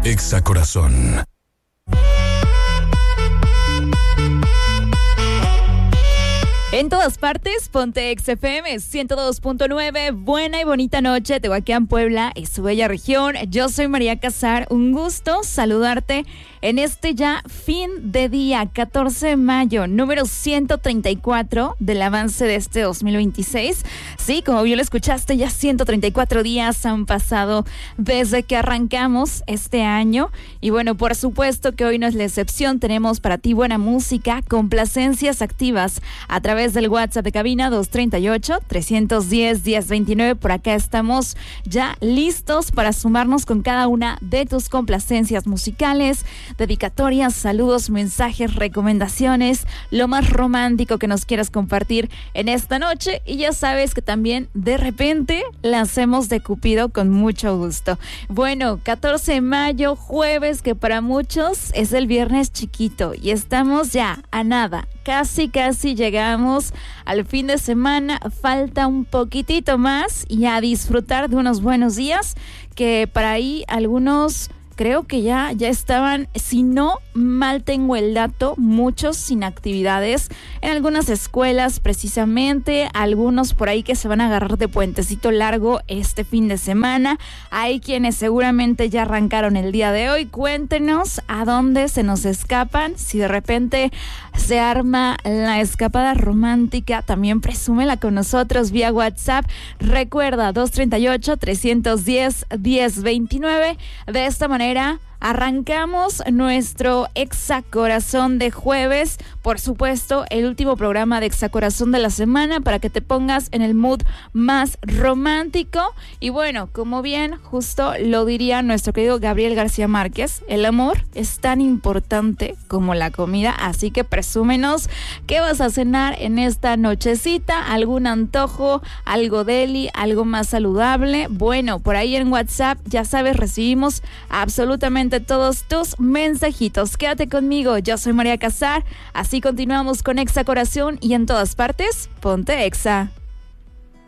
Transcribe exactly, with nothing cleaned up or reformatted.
Exa Corazón. En todas partes, ponte Exa F M ciento dos punto nueve. Buena y bonita noche, Tehuacán, Puebla y su bella región. Yo soy María Casar. Un gusto saludarte en este ya fin de día, catorce de mayo, número ciento treinta y cuatro del avance de este dos mil veintiséis. Sí, como bien lo escuchaste, ya ciento treinta y cuatro días han pasado desde que arrancamos este año. Y bueno, por supuesto que hoy no es la excepción. Tenemos para ti buena música, complacencias activas a través del WhatsApp de cabina dos treinta y ocho, trescientos diez, diez veintinueve. Por acá estamos ya listos para sumarnos con cada una de tus complacencias musicales, dedicatorias, saludos, mensajes, recomendaciones, lo más romántico que nos quieras compartir en esta noche. Y ya sabes que también de repente la hacemos de Cupido con mucho gusto. Bueno, catorce de mayo, jueves, que para muchos es el viernes chiquito y estamos ya a nada. Casi, casi llegamos al fin de semana. Falta un poquitito más y a disfrutar de unos buenos días que para ahí algunos creo que ya, ya estaban, si no mal tengo el dato, muchos sin actividades en algunas escuelas precisamente, algunos por ahí que se van a agarrar de puentecito largo este fin de semana. Hay quienes seguramente ya arrancaron el día de hoy. Cuéntenos a dónde se nos escapan, si de repente se arma la escapada romántica, también presúmela con nosotros vía WhatsApp. Recuerda, dos treinta y ocho, trescientos diez, diez veintinueve. De esta manera arrancamos nuestro Exa Corazón de jueves, por supuesto, el último programa de Exa Corazón de la semana para que te pongas en el mood más romántico. Y bueno, como bien justo lo diría nuestro querido Gabriel García Márquez, el amor es tan importante como la comida, así que presúmenos qué vas a cenar en esta nochecita, algún antojo, algo deli, algo más saludable. Bueno, por ahí en WhatsApp, ya sabes, recibimos absolutamente todos tus mensajitos. Quédate conmigo, yo soy María Casar, así continuamos con Exa Corazón y en todas partes, ponte Exa.